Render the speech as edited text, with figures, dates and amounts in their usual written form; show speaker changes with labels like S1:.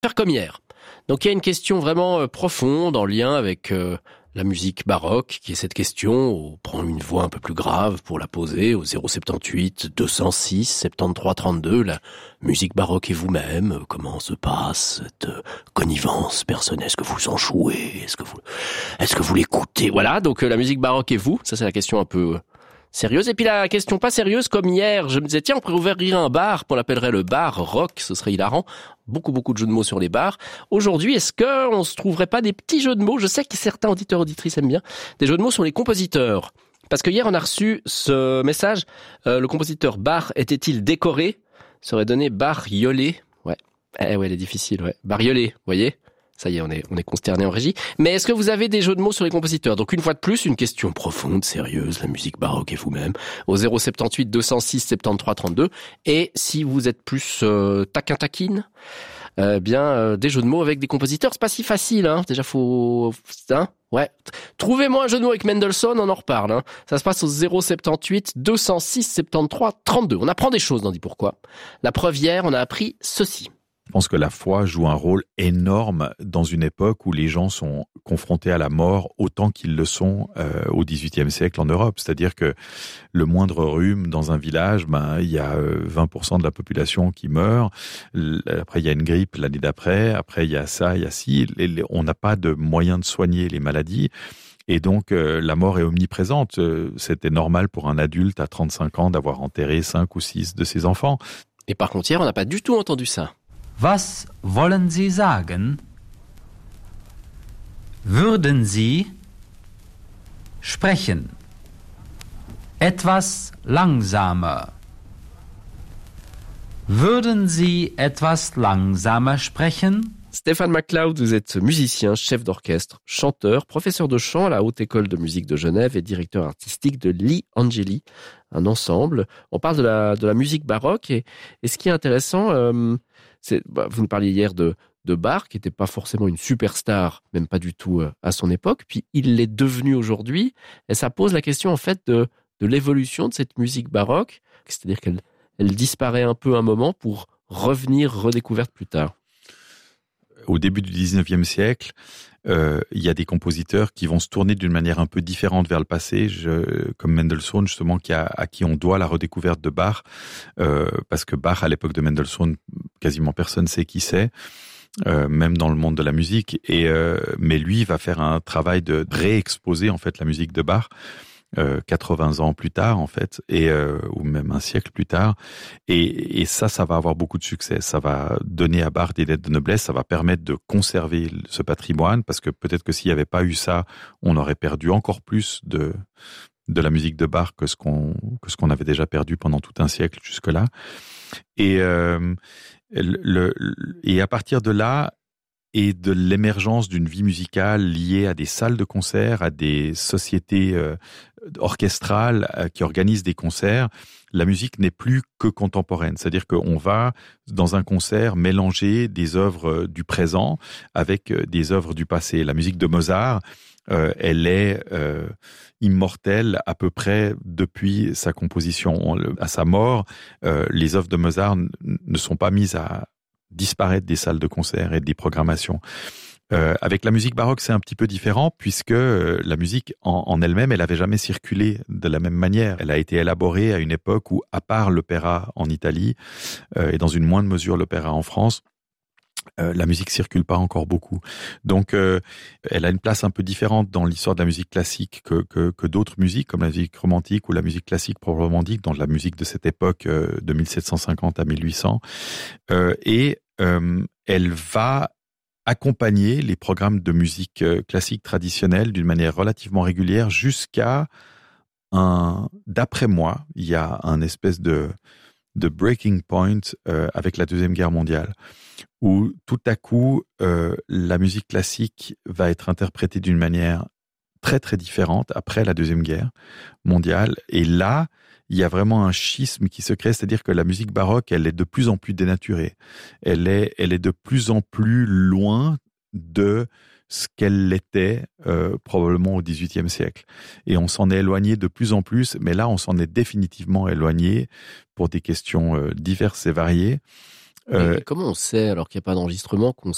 S1: Faire comme hier. Donc il y a une question vraiment profonde en lien avec la musique baroque, qui est cette question. On prend une voix un peu plus grave pour la poser au 078 206 73 32. La musique baroque et vous-même, comment se passe cette connivence personnelle? Est-ce que vous en jouez? Est-ce que vous l'écoutez? Voilà, donc la musique baroque et vous, ça c'est la question un peu sérieuse. Et puis la question pas sérieuse, comme hier, je me disais, tiens, on pourrait ouvrir un bar, qu'on l'appellerait le bar rock, ce serait hilarant. Beaucoup de jeux de mots sur les bars. Aujourd'hui, est-ce qu'on se trouverait pas des petits jeux de mots? Je sais que certains auditeurs, auditrices aiment bien. Des jeux de mots sur les compositeurs. Parce que hier, on a reçu ce message. Le compositeur Bach était-il décoré? Ça aurait donné Bariolé. Ouais. Ouais, elle est difficile, ouais. Bariolé, vous voyez? Ça y est, on est consterné en régie. Mais est-ce que vous avez des jeux de mots sur les compositeurs? Donc une fois de plus, une question profonde, sérieuse, la musique baroque et vous-même, au 078 206 73 32. Et si vous êtes plus taquin-taquine, des jeux de mots avec des compositeurs, c'est pas si facile, hein. Déjà ouais. Trouvez-moi un jeu de mots avec Mendelssohn, on en reparle, hein. Ça se passe au 078 206 73 32. On apprend des choses, on dit pourquoi. La preuve hier, on a appris ceci.
S2: Je pense que la foi joue un rôle énorme dans une époque où les gens sont confrontés à la mort autant qu'ils le sont au XVIIIe siècle en Europe. C'est-à-dire que le moindre rhume dans un village, il y a 20% de la population qui meurt. Après, il y a une grippe l'année d'après. Après, il y a ça, il y a ci. On n'a pas de moyens de soigner les maladies. Et donc, la mort est omniprésente. C'était normal pour un adulte à 35 ans d'avoir enterré 5 ou 6 de ses enfants.
S1: Et par contre, hier, on n'a pas du tout entendu ça.
S3: Was wollen Sie sagen? Würden Sie sprechen? Etwas langsamer. Würden Sie etwas langsamer sprechen?
S1: Stéphane MacLeod, vous êtes musicien, chef d'orchestre, chanteur, professeur de chant à la Haute École de musique de Genève et directeur artistique de Lee Angeli, un ensemble. On parle de la musique baroque et ce qui est intéressant, vous nous parliez hier de Bach, qui n'était pas forcément une superstar, même pas du tout à son époque, puis il l'est devenu aujourd'hui, et ça pose la question en fait de l'évolution de cette musique baroque, c'est-à-dire qu'elle disparaît un peu un moment pour revenir redécouverte plus tard.
S2: Au début du 19e siècle, il y a des compositeurs qui vont se tourner d'une manière un peu différente vers le passé, comme Mendelssohn justement, à qui on doit la redécouverte de Bach, parce que Bach, à l'époque de Mendelssohn, quasiment personne ne sait qui c'est, même dans le monde de la musique. Mais lui va faire un travail de réexposer en fait la musique de Bach. 80 ans plus tard en fait, ou même un siècle plus tard, et ça va avoir beaucoup de succès. Ça va donner à Bach des lettres de noblesse, ça va permettre de conserver ce patrimoine, parce que peut-être que s'il n'y avait pas eu ça, on aurait perdu encore plus de la musique de Bach que ce qu'on avait déjà perdu pendant tout un siècle jusque-là. Et à partir de là, et de l'émergence d'une vie musicale liée à des salles de concert, à des sociétés orchestrales qui organisent des concerts, la musique n'est plus que contemporaine. C'est-à-dire qu'on va, dans un concert, mélanger des œuvres du présent avec des œuvres du passé. La musique de Mozart, elle est immortelle à peu près depuis sa composition. À sa mort, les œuvres de Mozart ne sont pas mises à disparaître des salles de concert et des programmations. Avec la musique baroque, c'est un petit peu différent, puisque la musique en elle-même, elle avait jamais circulé de la même manière. Elle a été élaborée à une époque où, à part l'opéra en Italie, et dans une moindre mesure l'opéra en France, la musique circule pas encore beaucoup. Donc, elle a une place un peu différente dans l'histoire de la musique classique que d'autres musiques, comme la musique romantique ou la musique classique proprement dite, dans la musique de cette époque de 1750 à 1800. Elle va accompagner les programmes de musique classique traditionnelle d'une manière relativement régulière jusqu'à d'après moi, il y a un espèce de breaking point avec la Deuxième Guerre mondiale, où tout à coup, la musique classique va être interprétée d'une manière très très différente après la Deuxième Guerre mondiale. Et là, il y a vraiment un schisme qui se crée, c'est-à-dire que la musique baroque, elle est de plus en plus dénaturée. Elle est de plus en plus loin de ce qu'elle l'était probablement au XVIIIe siècle. Et on s'en est éloigné de plus en plus, mais là, on s'en est définitivement éloigné pour des questions diverses et variées.
S1: Mais comment on sait, alors qu'il n'y a pas d'enregistrement, qu'on